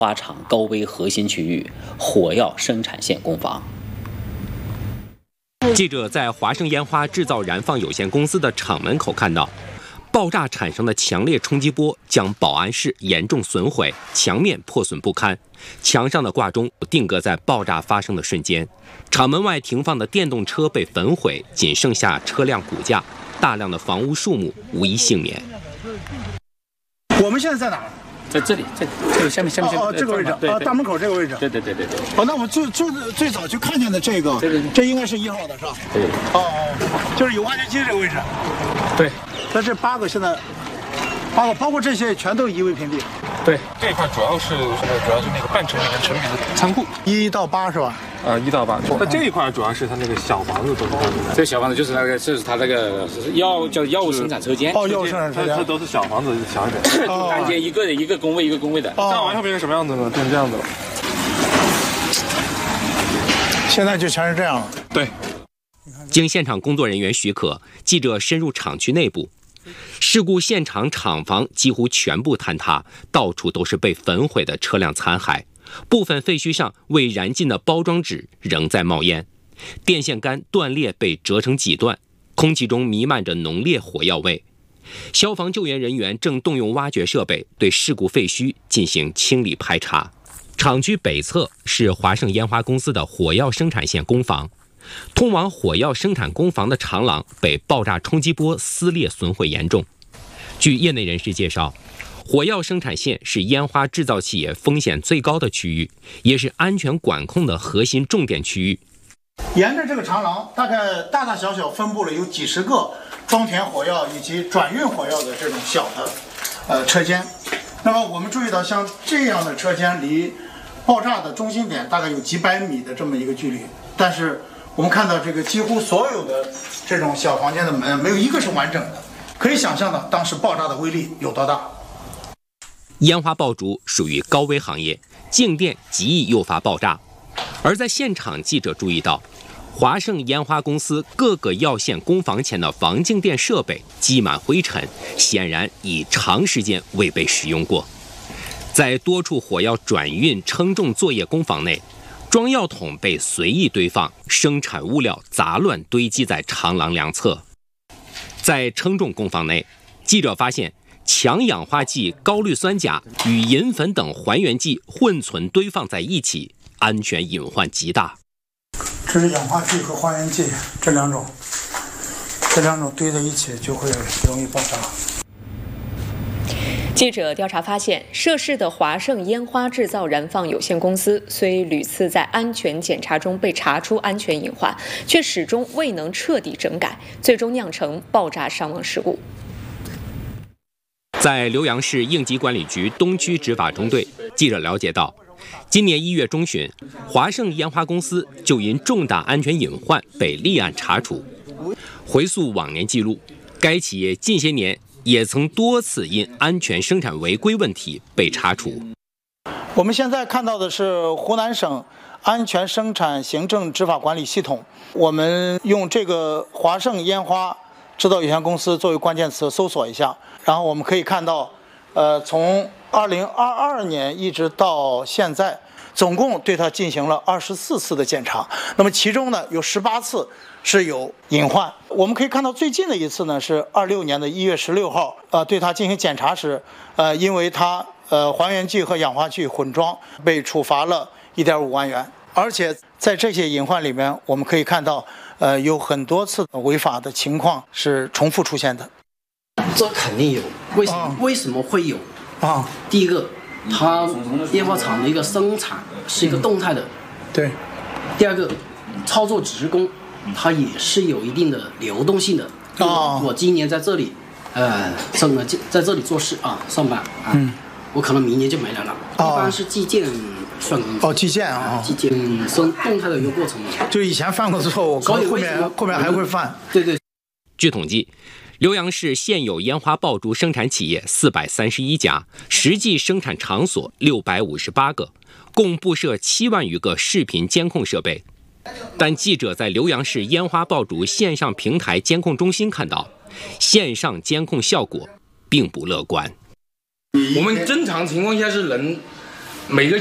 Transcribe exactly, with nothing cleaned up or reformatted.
花厂高危核心区域火药生产线工房。 记者在华盛烟花制造燃放有限公司的厂门口看到，爆炸产生的强烈冲击波将保安室严重损毁，墙面破损不堪，墙上的挂钟定格在爆炸发生的瞬间。厂门外停放的电动车被焚毁，仅剩下车辆骨架，大量的房屋树木无一幸免。 我们现在在哪儿？ 在这里，这这个下面下面哦哦，这个位置啊，大门口这个位置。 对对对对对。 哦，那我最最最早去看见的这个， 对对对， 这应该是一号的是吧？ 对。 哦哦，就是有挖掘机这个位置。 对。 那这八个现在，八个包括这些全都夷为平地。 对，这一块主要是主要是那个半成品跟成品的仓库， 一到八是吧？ 呃，一到八。那这一块主要是它那个小房子都是它的。 这小房子就是那个，这是它那个药叫药物生产车间。 哦，药物生产车间， 它都是小房子，小一点。 单间一个的一个工位一个工位的。 炸完后变成什么样子呢？变成这样子了。 现在就全是这样了。 对。 经现场工作人员许可，记者深入厂区内部。事故现场厂房几乎全部坍塌，到处都是被焚毁的车辆残骸，部分废墟上未燃尽的包装纸仍在冒烟，电线杆断裂被折成几段，空气中弥漫着浓烈火药味。消防救援人员正动用挖掘设备对事故废墟进行清理排查。厂区北侧是华盛烟花公司的火药生产线工房，通往火药生产工房的长廊被爆炸冲击波撕裂损毁严重。据业内人士介绍，火药生产线是烟花制造企业风险最高的区域，也是安全管控的核心重点区域。 沿着这个长廊，大概大大小小分布了有几十个装填火药以及转运火药的这种小的呃车间。那么我们注意到，像这样的车间离爆炸的中心点大概有几百米的这么一个距离，但是我们看到这个几乎所有的这种小房间的门没有一个是完整的，可以想象到当时爆炸的威力有多大。 烟花爆竹属于高危行业，静电极易诱发爆炸。而在现场，记者注意到，华盛烟花公司各个药线工房前的防静电设备积满灰尘，显然已长时间未被使用过。在多处火药转运称重作业工房内，装药桶被随意堆放，生产物料杂乱堆积在长廊两侧。在称重工坊内，记者发现强氧化剂高氯酸钾与银粉等还原剂混存堆放在一起，安全隐患极大。 这是氧化剂和还原剂，这两种，这两种堆在一起就会容易爆炸。 记者调查发现，涉事的华盛烟花制造燃放有限公司虽屡次在安全检查中被查出安全隐患，却始终未能彻底整改，最终酿成爆炸伤亡事故。 在浏阳市应急管理局东区执法中队，记者了解到，今年一月中旬，华盛烟花公司就因重大安全隐患被立案查处。回溯往年记录，该企业近些年也曾多次因安全生产违规问题被查处。 我们现在看到的是湖南省安全生产行政执法管理系统，我们用这个华盛烟花制造有限公司作为关键词搜索一下，然后我们可以看到，呃，从二零二二年一直到现在，总共对它进行了二十四次的检查，那么其中呢有十八次是有隐患。我们可以看到最近的一次呢是二六年的一月十六号，呃，对它进行检查时，呃，因为它呃还原剂和氧化剂混装，被处罚了一点五万元。而且在这些隐患里面，我们可以看到，呃，有很多次违法的情况是重复出现的。 这肯定有，为什么？啊、为什么会有？ 啊， 第一个，它烟花厂的一个生产是一个动态的， 嗯、对。 第二个，操作职工它也是有一定的流动性的。啊，我今年在这里，呃，整个在这里做事啊，上班啊，嗯，我可能明年就没来了。啊、一般是计件算工资。 哦，计件啊， 计件生动态的一个过程。 就以前犯过错误，可能后面后面还会犯。 对对。 据统计，浏阳市现有烟花爆竹生产企业四百三十一家，实际生产场所六百五十八个，共布设七万余个视频监控设备。但记者在浏阳市烟花爆竹线上平台监控中心看到，线上监控效果并不乐观。 我们正常情况下是能每个